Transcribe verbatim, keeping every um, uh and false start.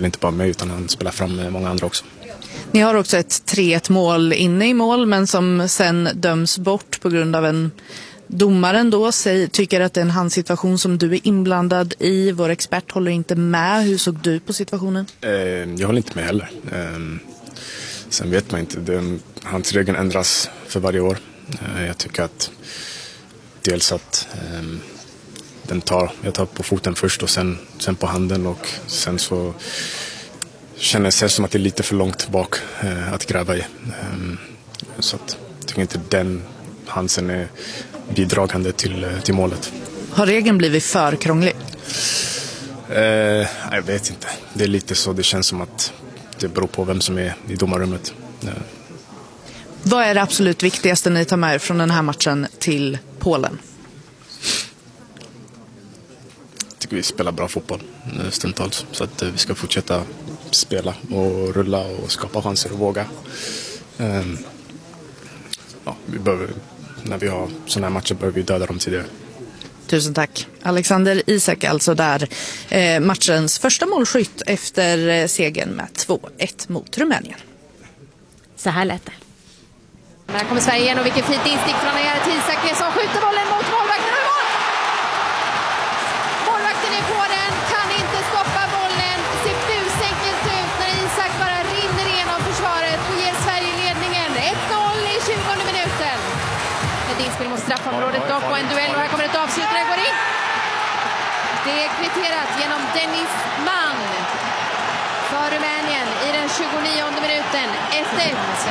gäller inte bara mig utan han spelar fram många andra också. Ni har också ett tre ett mål inne i mål men som sen döms bort på grund av en domaren då säger, tycker att det är en handsituation som du är inblandad i. Vår expert håller inte med. Hur såg du på situationen? Eh, jag håller inte med heller. Eh, sen vet man inte. Den, handsregeln ändras för varje år. Eh, jag tycker att dels att eh, den tar, jag tar på foten först och sen, sen på handen och sen så känner det som att det är lite för långt bak eh, att gräva i. Eh, så att jag tycker inte den handsen är bidragande till, till målet. Har regeln blivit för krånglig? Eh, jag vet inte. Det är lite så. Det känns som att det beror på vem som är i domarrummet. Eh. Vad är det absolut viktigaste ni tar med er från den här matchen till Polen? Jag tycker vi spelar bra fotboll stundtals. Så att vi ska fortsätta spela och rulla och skapa chanser och våga. Eh, ja, vi behöver... När vi har sådana här matcher behöver vi döda dem tidigare. Tusen tack. Alexander Isak alltså där. Eh, matchens första målskytt efter eh, segern med två ett mot Rumänien. Så här lät det. Men här kommer Sverige igen och vilken fint instick från Alexander Isak som skjuter bollen mot målvakten. Och mål! Målvakten är på den, kan inte stoppa bollen. Ser busenkelt ut när Isak bara rinner igenom försvaret och ger Sverige ledningen. ett noll i tjugonde minuten. Ett inspel mot straffområdet dock och en duell och här kommer ett avslut och det går in. Det är kvitterat genom Dennis Mann för Rumänien i den tjugonionde minuten. ett ett.